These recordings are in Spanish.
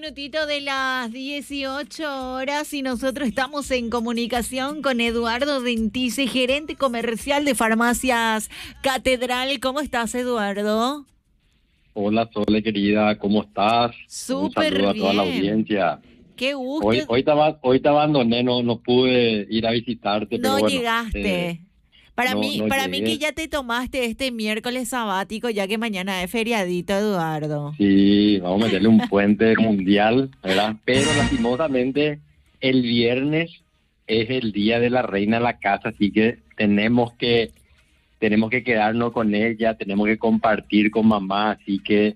minutito de las 18 horas y nosotros estamos en comunicación con Eduardo Dentice, gerente comercial de Farmacias Catedral. ¿Cómo estás, Eduardo? Hola, Sole, querida, ¿cómo estás? Un Súper saludo a toda la bien. audiencia. Qué gusto. Hoy te abandoné, no pude ir a visitarte, pero No bueno, llegaste. Para no, mí, no para mí que llegué. ya te tomaste este miércoles sabático, ya que mañana es feriadito, Eduardo. Sí, vamos a meterle un puente mundial, ¿verdad? Pero lastimosamente el viernes es el día de la reina de la casa, así que tenemos que quedarnos con ella, tenemos que compartir con mamá, así que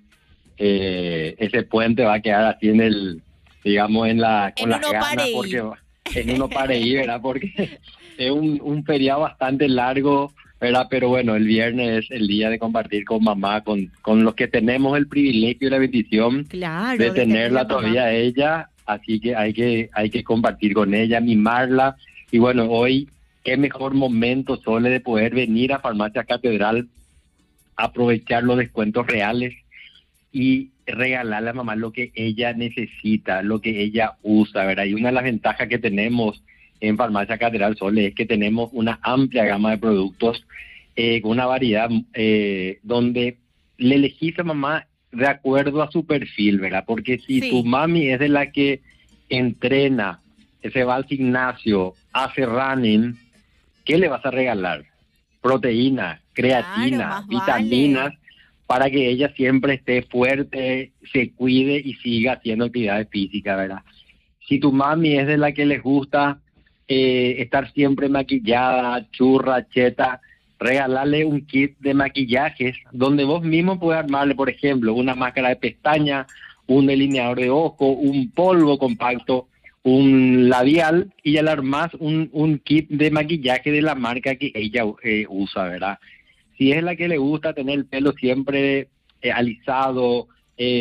ese puente va a quedar así digamos, con En las uno ganas, pareí. porque en uno para ir, ¿verdad? Porque es un feriado bastante largo, ¿verdad? Pero bueno, el viernes es el día de compartir con mamá, con los que tenemos el privilegio y la bendición de Claro, de tenerla, tenerla mamá. todavía a ella, así que hay que compartir con ella, mimarla, y bueno, hoy, qué mejor momento, Sole, de poder venir a Farmacia Catedral, aprovechar los descuentos reales y regalarle a mamá lo que ella necesita, lo que ella usa, ¿verdad? Y una de las ventajas que tenemos en Farmacia Catedral Sole es que tenemos una amplia gama de productos con una variedad donde le elegís a mamá de acuerdo a su perfil, ¿verdad? Porque si tu Sí, mami es de la que entrena, se va al gimnasio, hace running, ¿qué le vas a regalar? Proteína, claro, creatina, más vitaminas, vale. para que ella siempre esté fuerte, se cuide y siga haciendo actividades físicas, ¿verdad? Si tu mami es de la que les gusta estar siempre maquillada, churra, cheta, regalarle un kit de maquillajes donde vos mismo puedes armarle, por ejemplo, una máscara de pestaña, un delineador de ojo, un polvo compacto, un labial, y al armás un kit de maquillaje de la marca que ella usa, ¿verdad? Si es la que le gusta tener el pelo siempre alisado,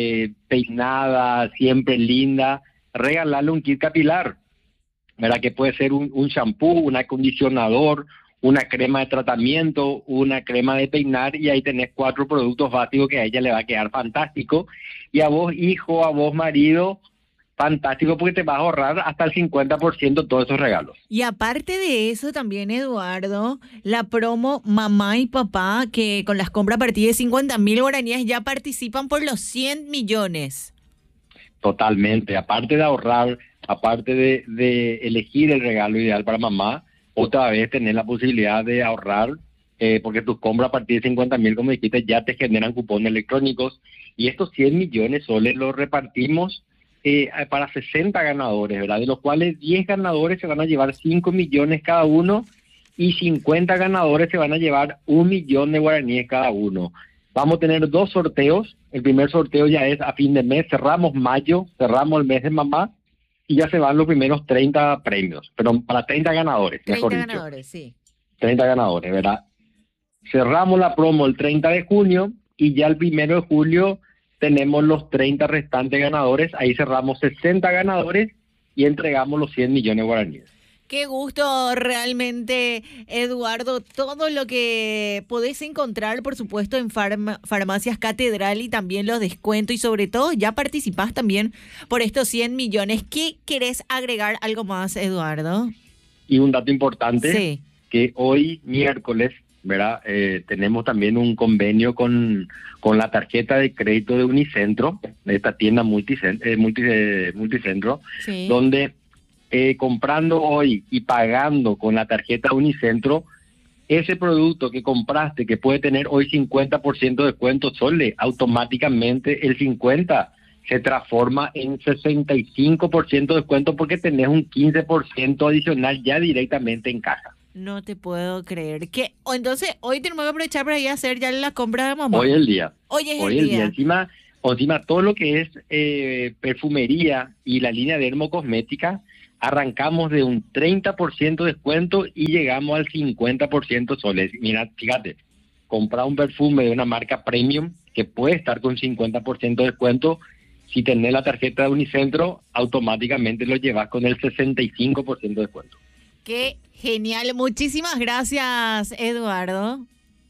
peinada, siempre linda, regalarle un kit capilar, ¿verdad? Que puede ser un shampoo, un acondicionador, una crema de tratamiento, una crema de peinar, y ahí tenés 4 productos básicos que a ella le va a quedar fantástico. Y a vos, hijo, a vos, marido, fantástico, porque te vas a ahorrar hasta el 50% de todos esos regalos. Y aparte de eso también, Eduardo, la promo mamá y papá que con las compras a partir de 50.000 guaraníes ya participan por los 100 millones. Totalmente. Aparte de ahorrar, aparte de elegir el regalo ideal para mamá, otra vez tener la posibilidad de ahorrar, porque tus compras a partir de 50.000, como dijiste, ya te generan cupones electrónicos. Y estos 100 millones soles los repartimos para 60 ganadores, ¿verdad? De los cuales 10 ganadores se van a llevar 5 millones cada uno, y 50 ganadores se van a llevar 1 millón de guaraníes cada uno. Vamos a tener 2 sorteos. El primer sorteo ya es a fin de mes. Cerramos mayo, cerramos el mes de mamá, y ya se van los primeros 30 premios, pero para 30 ganadores, mejor 30 dicho. ganadores, sí. 30 ganadores, ¿verdad? Cerramos la promo el 30 de junio, y ya el 1 de julio tenemos los 30 restantes ganadores. Ahí cerramos 60 ganadores y entregamos los 100 millones de guaraníes. Qué gusto realmente, Eduardo. Todo lo que podés encontrar, por supuesto, en Farmacias Catedral, y también los descuentos, y sobre todo ya participás también por estos 100 millones. ¿Qué querés agregar algo más, Eduardo? Y un dato importante, Sí. que hoy miércoles, ¿verdad? Tenemos también un convenio con la tarjeta de crédito de Unicentro, de esta tienda multicentro, Sí. donde comprando hoy y pagando con la tarjeta Unicentro, ese producto que compraste, que puede tener hoy 50% de descuento, Sole, automáticamente el 50 se transforma en 65% de descuento, porque tenés un 15% adicional ya directamente en caja. No te puedo creer. Entonces, hoy tenemos que aprovechar para ir a hacer ya la compra de Hoy mamá. es el día. Hoy es el Hoy es el día. día. Encima todo lo que es perfumería y la línea dermocosmética, arrancamos de un 30% de descuento y llegamos al 50% soles. Mira, fíjate, comprar un perfume de una marca premium que puede estar con 50% de descuento. Si tenés la tarjeta de Unicentro, automáticamente lo llevas con el 65% de descuento. Qué genial. Muchísimas gracias, Eduardo.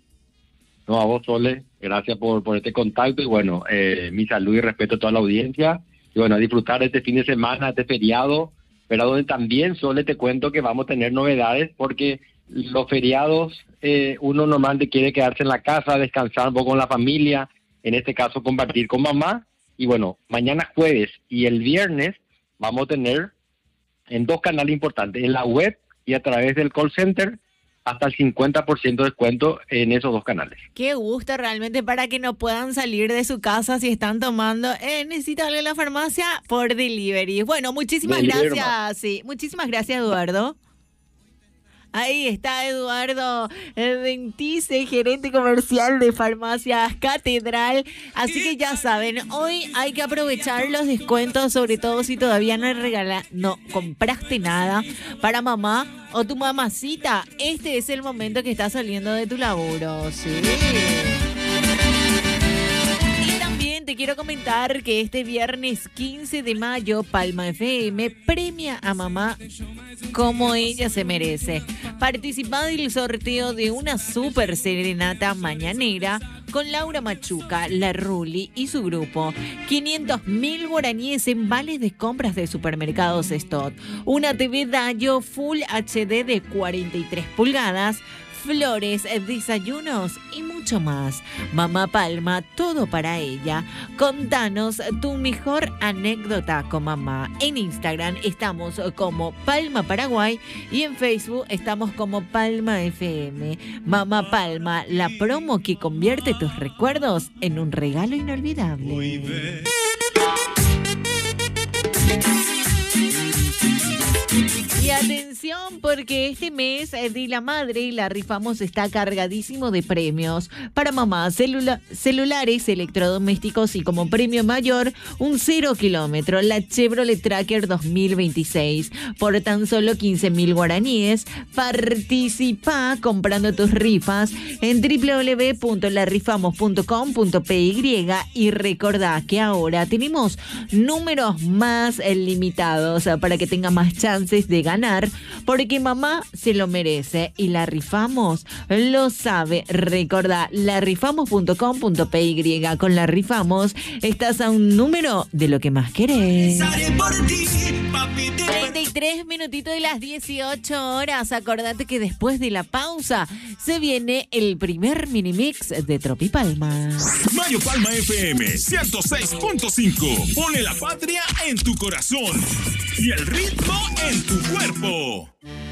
No, a vos, Sole, gracias por este contacto, y bueno, mi salud y respeto a toda la audiencia, Y bueno, disfrutar este fin de semana, este feriado, pero donde también solo te cuento que vamos a tener novedades porque los feriados uno normalmente quiere quedarse en la casa, descansar un poco con la familia, en este caso compartir con mamá. Y bueno, mañana jueves y el viernes vamos a tener en 2 canales importantes, en la web y a través del call center, hasta el 50% de descuento en esos 2 canales. Qué gusto realmente para que no puedan salir de su casa si están tomando. Necesitan ir a la farmacia por delivery. Bueno, muchísimas gracias. Sí, muchísimas gracias, Eduardo. Ahí está Eduardo Ventice, gerente comercial de Farmacias Catedral. Así que ya saben, hoy hay que aprovechar los descuentos, sobre todo si todavía no compraste nada para mamá o tu mamacita. Este es el momento que estás saliendo de tu laburo, ¿sí? Te quiero comentar que este viernes 15 de mayo, Palma FM premia a mamá como ella se merece. Participa del sorteo de una super serenata mañanera con Laura Machuca, La Ruli y su grupo. 500.000 guaraníes en vales de compras de supermercados Stott. Una TV Dayo Full HD de 43 pulgadas. Flores, desayunos y mucho más. Mamá Palma, todo para ella. Contanos tu mejor anécdota con mamá. En Instagram estamos como Palma Paraguay y en Facebook estamos como Palma FM. Mamá Palma, la promo que convierte tus recuerdos en un regalo inolvidable. Y atención, porque este mes de la madre la rifamos está cargadísimo de premios. Para mamá, celulares, electrodomésticos y como premio mayor, un 0 kilómetro, la Chevrolet Tracker 2026. Por tan solo 15.000 guaraníes, participa comprando tus rifas en www.larifamos.com.py y recordá que ahora tenemos números más limitados para que tenga más chances de ganar, porque mamá se lo merece y la rifamos lo sabe. Recordá, larifamos.com.py. Con la rifamos estás a un número de lo que más querés. 33 minutitos de las 18 horas. Acordate que después de la pausa se viene el primer mini mix de Tropipalma. Mayo Palma FM 106.5. Pone la patria en tu corazón y el ritmo en tu cuerpo.